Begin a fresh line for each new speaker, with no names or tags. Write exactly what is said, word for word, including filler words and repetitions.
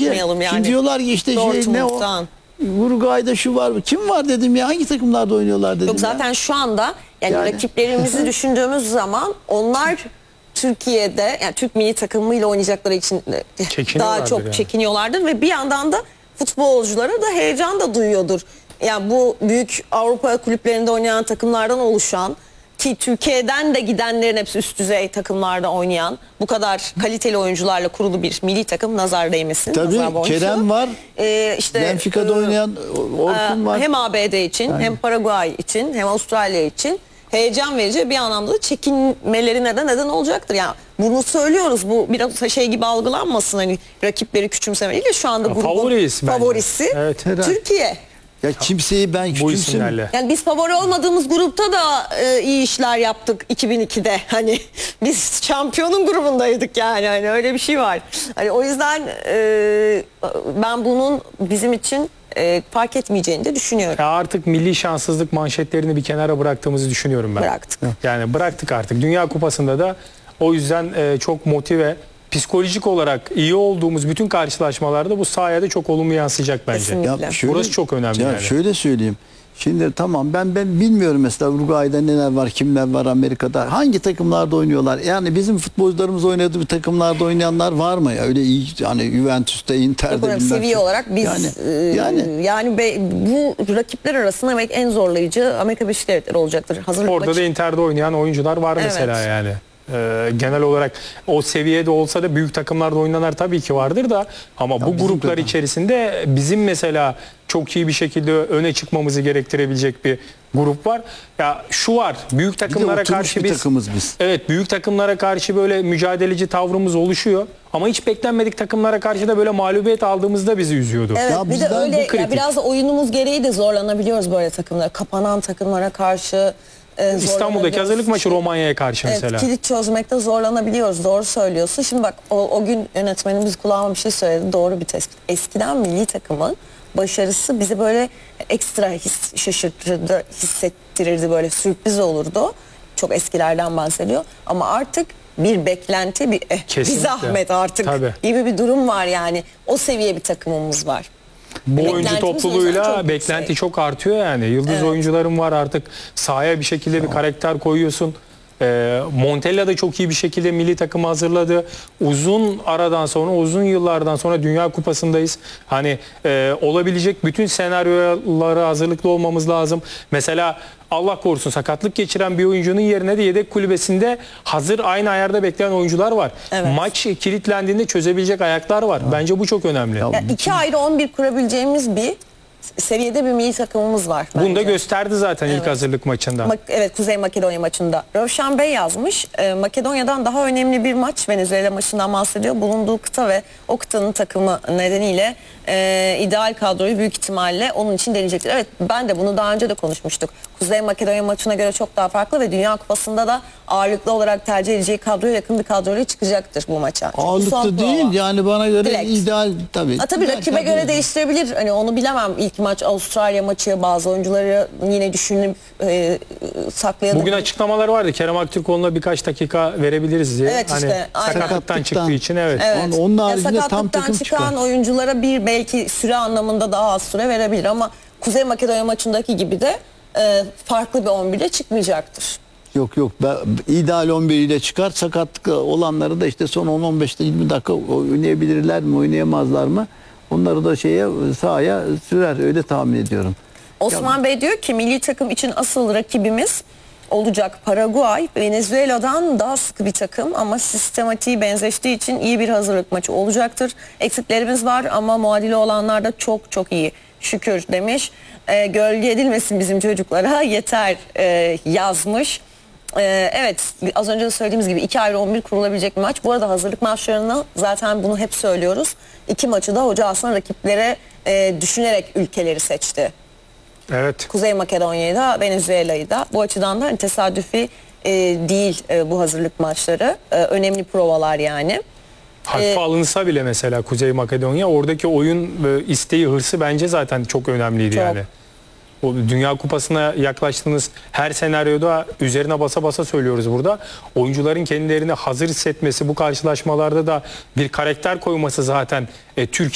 konuşmayalım yani.
Şimdi diyorlar ki işte şey, ne o? Uruguay'da şu var mı? Kim var dedim ya. Hangi takımlarda oynuyorlar dedim.
Yok zaten
ya.
şu anda yani, yani. rakiplerimizi düşündüğümüz zaman onlar Türkiye'de yani Türk milli takımıyla oynayacakları için daha çok yani. çekiniyorlardır ve bir yandan da futbolculara da heyecan da duyuyordur. Yani bu büyük Avrupa kulüplerinde oynayan takımlardan oluşan ki Türkiye'den de gidenlerin hepsi üst düzey takımlarda oynayan bu kadar kaliteli oyuncularla kurulu bir milli takım nazar değmesin.
Tabii
nazar
Kerem var.
Ee, işte
Benfica'da e, oynayan Orkun
e,
var.
Hem A B D için yani. hem Paraguay için hem Avustralya için heyecan verici bir anlamda da çekinmelerine de neden olacaktır. Yani bunu söylüyoruz. Bu biraz şey gibi algılanmasın hani rakipleri küçümsemeliyle şu anda grubun
favorisi,
favorisi
evet,
Türkiye.
Ya kimseyi ben küçümsem.
Yani biz favori olmadığımız grupta da e, iyi işler yaptık iki bin ikide. Hani biz şampiyonun grubundaydık yani. Hani öyle bir şey var. Hani o yüzden e, ben bunun bizim için e, fark etmeyeceğini de düşünüyorum.
Ya artık milli şanssızlık manşetlerini bir kenara bıraktığımızı düşünüyorum ben.
Bıraktık.
Yani bıraktık artık. Dünya Kupası'nda da o yüzden e, çok motive, psikolojik olarak iyi olduğumuz bütün karşılaşmalarda bu sayede çok olumlu yansıyacak bence.
Ya şöyle,
burası çok önemli.
Ya
yani.
Şöyle söyleyeyim. Şimdi tamam ben ben bilmiyorum mesela Uruguay'da neler var, kimler var, Amerika'da hangi takımlarda oynuyorlar. Yani bizim futbolcularımız oynadığı bir takımlarda oynayanlar var mı ya? Öyle iyi yani Juventus'ta, Inter'de
seviye olarak biz yani e, yani, yani be, bu rakipler arasında belki en zorlayıcı Amerika Birleşik Devletleri olacaktır. Hazırlık
Orada
maçı.
da Inter'de oynayan oyuncular var evet. mesela yani. Ee, genel olarak o seviyede olsa da büyük takımlarda oynananlar tabii ki vardır da ama ya bu gruplar kadar. içerisinde bizim mesela çok iyi bir şekilde öne çıkmamızı gerektirebilecek bir grup var. Ya şu var. Büyük takımlara karşı
bir biz, biz.
Evet, büyük takımlara karşı böyle mücadeleci tavrımız oluşuyor. Ama hiç beklenmedik takımlara karşı da böyle mağlubiyet aldığımızda bizi üzüyordu.
Evet, ya bir de öyle ya biraz da oyunumuz gereği de zorlanabiliyoruz böyle takımlara. Kapanan takımlara karşı
İstanbul'daki hazırlık maçı Romanya'ya karşı
evet,
mesela.
Kilit çözmekte zorlanabiliyoruz. Doğru söylüyorsun. Şimdi bak o, o gün yönetmenimiz kulağıma bir şey söyledi. Doğru bir tespit. Eskiden milli takımın başarısı bizi böyle ekstra his, şaşırtırdı, hissettirirdi. Böyle sürpriz olurdu. Çok eskilerden bahsediyor. Ama artık bir beklenti, bir, eh, bir zahmet artık Tabii. gibi bir durum var yani. O seviye bir takımımız var.
Bu oyuncu topluluğuyla çok beklenti yüksek. çok artıyor yani. Yıldız evet. oyuncularım var artık. Sahaya bir şekilde tamam. bir karakter koyuyorsun. Ee, Montella da çok iyi bir şekilde milli takımı hazırladı. Uzun aradan sonra, uzun yıllardan sonra Dünya Kupası'ndayız. Hani e, olabilecek bütün senaryolara hazırlıklı olmamız lazım. Mesela Allah korusun sakatlık geçiren bir oyuncunun yerine de yedek kulübesinde hazır aynı ayarda bekleyen oyuncular var. Evet. Maç kilitlendiğinde çözebilecek ayaklar var. Evet. Bence bu çok önemli.
Ya iki ayrı on bir kurabileceğimiz bir seviyede bir milli takımımız var.
Bunu da gösterdi zaten evet. ilk hazırlık maçında.
Ma evet, Kuzey Makedonya maçında. Rövşan Bey yazmış. E, Makedonya'dan daha önemli bir maç Venezuela maçından bahsediyor. Bulunduğu kıta ve o kıtanın takımı nedeniyle e, ideal kadroyu büyük ihtimalle onun için deneyecektir. Evet, ben de bunu daha önce de konuşmuştuk. Kuzey Makedonya maçına göre çok daha farklı ve Dünya Kupası'nda da ağırlıklı olarak tercih edeceği kadroya yakın bir kadroyla çıkacaktır bu maça. Çünkü
ağırlıklı değil prova. yani bana göre Direkt. ideal tabii.
Ha, tabii rakibe tabii. göre değiştirebilir. Hani onu bilemem. İlk maç Avustralya maçı, bazı oyuncuları yine düşünüp e, saklayalım.
Bugün açıklamalar vardı. Kerem Aktürkoğlu'na birkaç dakika verebiliriz diye.
Evet işte.
Hani sakatlıktan çıktığı için evet.
evet.
Onun haricinde
ya,
tam takım
çıkan
çıkar.
oyunculara bir belki süre anlamında daha az süre verebilir ama Kuzey Makedonya maçındaki gibi de e, farklı bir on birde çıkmayacaktır.
Yok yok ben, ideal on bir ile çıkar, sakatlık olanları da işte son on on beşte yirmi dakika oynayabilirler mi, oynayamazlar mı? Onları da şeye sahaya sürer, öyle tahmin ediyorum.
Osman ya, Bey diyor ki milli takım için asıl rakibimiz olacak Paraguay. Venezuela'dan daha sıkı bir takım ama sistematiği benzeştiği için iyi bir hazırlık maçı olacaktır. Eksiklerimiz var ama muadili olanlar da çok çok iyi. Şükür demiş. E, gölge edilmesin bizim çocuklara yeter e, yazmış. Ee, evet, az önce de söylediğimiz gibi iki ayrı on bir kurulabilecek bir maç. Bu arada hazırlık maçlarını zaten bunu hep söylüyoruz. İki maçı da hoca aslında rakiplere e, düşünerek ülkeleri seçti.
Evet.
Kuzey Makedonya'yı da Venezuela'yı da. Bu açıdan da hani tesadüfi e, değil e, bu hazırlık maçları. E, önemli provalar yani.
Hafife ee, alınsa bile mesela Kuzey Makedonya oradaki oyun e, isteği, hırsı bence zaten çok önemliydi çok. yani. O Dünya Kupası'na yaklaştığınız her senaryoda üzerine basa basa söylüyoruz burada. Oyuncuların kendilerini hazır hissetmesi, bu karşılaşmalarda da bir karakter koyması zaten e, Türkiye